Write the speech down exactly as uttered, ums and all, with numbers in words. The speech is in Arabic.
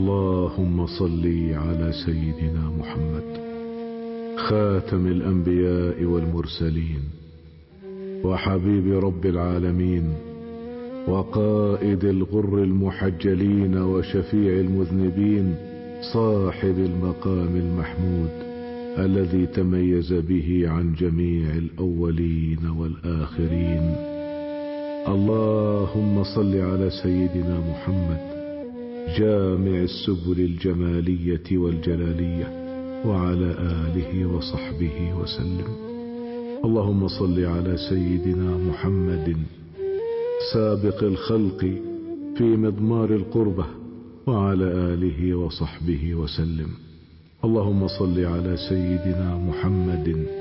اللهم صل على سيدنا محمد خاتم الأنبياء والمرسلين وحبيب رب العالمين وقائد الغر المحجلين وشفيع المذنبين، صاحب المقام المحمود الذي تميز به عن جميع الأولين والآخرين. اللهم صل على سيدنا محمد جامع السبل الجمالية والجلالية وعلى آله وصحبه وسلم. اللهم صل على سيدنا محمد سابق الخلق في مضمار القربة وعلى آله وصحبه وسلم. اللهم صل على سيدنا محمد